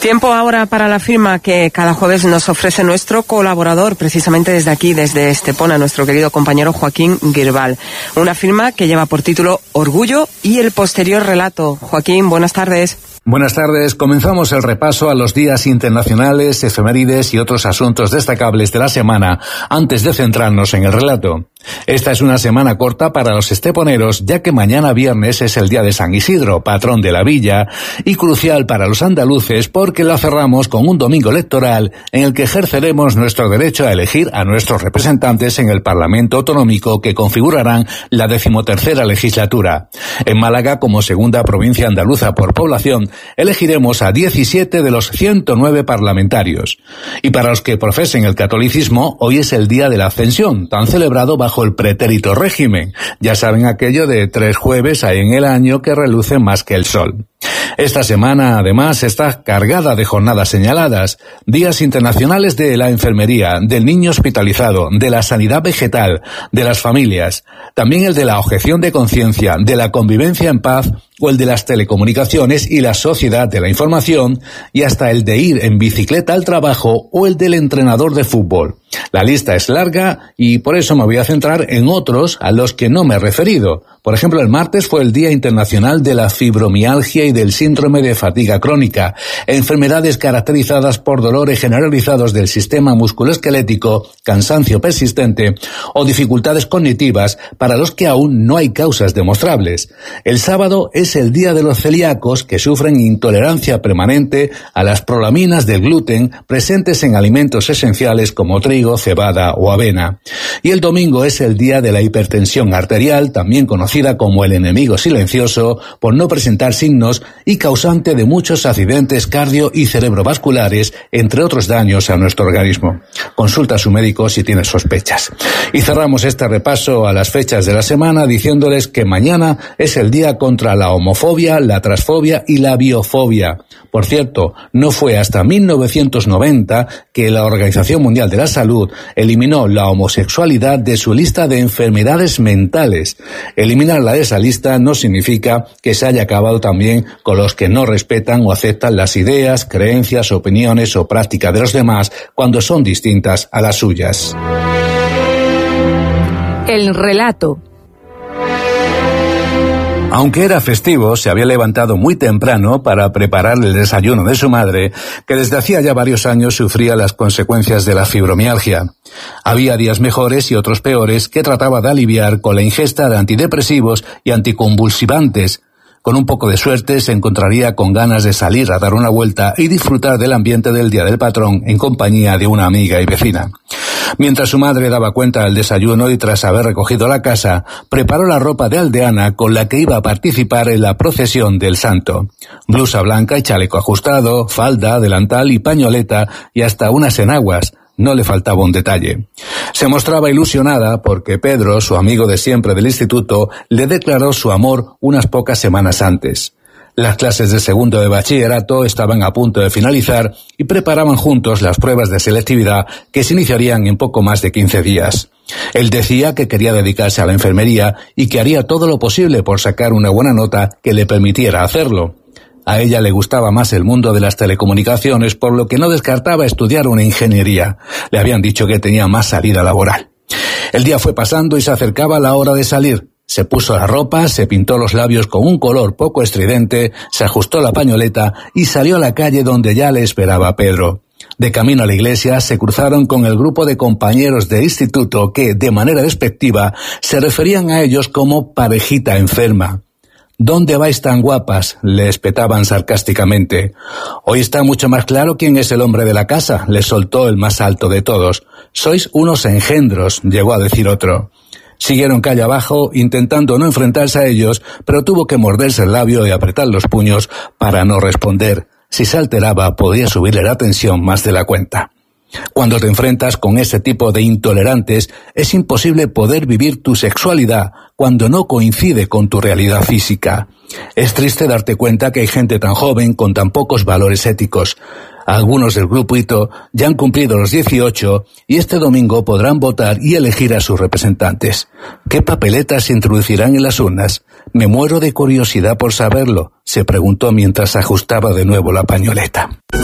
Tiempo ahora para la firma que cada jueves nos ofrece nuestro colaborador, precisamente desde aquí, desde Estepona, nuestro querido compañero Joaquín Girbal. Una firma que lleva por título Orgullo y el posterior relato. Joaquín, buenas tardes. Buenas tardes. Comenzamos el repaso a los días internacionales, efemérides y otros asuntos destacables de la semana antes de centrarnos en el relato. Esta es una semana corta para los esteponeros, ya que mañana viernes es el día de San Isidro, patrón de la villa, y crucial para los andaluces porque la cerramos con un domingo electoral en el que ejerceremos nuestro derecho a elegir a nuestros representantes en el Parlamento Autonómico que configurarán la 13ª legislatura. En Málaga, como segunda provincia andaluza por población, elegiremos a 17 de los 109 parlamentarios. Y para los que profesen el catolicismo, hoy es el día de la Ascensión, tan celebrado bajo el pretérito régimen. Ya saben aquello de 3 jueves hay en el año que relucen más que el sol. Esta semana, además, está cargada de jornadas señaladas, días internacionales de la enfermería, del niño hospitalizado, de la sanidad vegetal, de las familias, también el de la objeción de conciencia, de la convivencia en paz o el de las telecomunicaciones y la sociedad de la información, y hasta el de ir en bicicleta al trabajo o el del entrenador de fútbol. La lista es larga y por eso me voy a centrar en otros a los que no me he referido. Por ejemplo, el martes fue el Día Internacional de la Fibromialgia y del Síndrome de Fatiga Crónica, enfermedades caracterizadas por dolores generalizados del sistema musculoesquelético, cansancio persistente o dificultades cognitivas para los que aún no hay causas demostrables. El sábado es el Día de los Celíacos, que sufren intolerancia permanente a las prolaminas del gluten presentes en alimentos esenciales como trigo, cebada o avena. Y el domingo es el Día de la Hipertensión Arterial, también conocida como el enemigo silencioso, por no presentar signos y causante de muchos accidentes cardio y cerebrovasculares, entre otros daños a nuestro organismo. Consulta a su médico si tiene sospechas. Y cerramos este repaso a las fechas de la semana diciéndoles que mañana es el día contra la homofobia, la transfobia y la biofobia. Por cierto, no fue hasta 1990 que la Organización Mundial de la Salud eliminó la homosexualidad de su lista de enfermedades mentales. Eliminarla de esa lista no significa que se haya acabado también con los que no respetan o aceptan las ideas, creencias, opiniones o prácticas de los demás cuando son distintas a las suyas. El relato. Aunque era festivo, se había levantado muy temprano para preparar el desayuno de su madre, que desde hacía ya varios años sufría las consecuencias de la fibromialgia. Había días mejores y otros peores que trataba de aliviar con la ingesta de antidepresivos y anticonvulsivantes. Con un poco de suerte se encontraría con ganas de salir a dar una vuelta y disfrutar del ambiente del Día del Patrón en compañía de una amiga y vecina. Mientras su madre daba cuenta del desayuno y tras haber recogido la casa, preparó la ropa de aldeana con la que iba a participar en la procesión del santo. Blusa blanca y chaleco ajustado, falda, delantal y pañoleta y hasta unas enaguas. No le faltaba un detalle. Se mostraba ilusionada porque Pedro, su amigo de siempre del instituto, le declaró su amor unas pocas semanas antes. Las clases de segundo de bachillerato estaban a punto de finalizar y preparaban juntos las pruebas de selectividad que se iniciarían en poco más de 15 días. Él decía que quería dedicarse a la enfermería y que haría todo lo posible por sacar una buena nota que le permitiera hacerlo. A ella le gustaba más el mundo de las telecomunicaciones, por lo que no descartaba estudiar una ingeniería. Le habían dicho que tenía más salida laboral. El día fue pasando y se acercaba la hora de salir. Se puso la ropa, se pintó los labios con un color poco estridente, se ajustó la pañoleta y salió a la calle donde ya le esperaba Pedro. De camino a la iglesia se cruzaron con el grupo de compañeros de instituto que, de manera despectiva, se referían a ellos como parejita enferma. ¿Dónde vais tan guapas?, le espetaban sarcásticamente. Hoy está mucho más claro quién es el hombre de la casa, le soltó el más alto de todos. Sois unos engendros, llegó a decir otro. Siguieron calle abajo, intentando no enfrentarse a ellos, pero tuvo que morderse el labio y apretar los puños para no responder. Si se alteraba, podía subirle la tensión más de la cuenta. Cuando te enfrentas con ese tipo de intolerantes, es imposible poder vivir tu sexualidad cuando no coincide con tu realidad física. Es triste darte cuenta que hay gente tan joven con tan pocos valores éticos. Algunos del grupito ya han cumplido los 18 y este domingo podrán votar y elegir a sus representantes. ¿Qué papeletas se introducirán en las urnas? Me muero de curiosidad por saberlo, se preguntó mientras ajustaba de nuevo la pañoleta.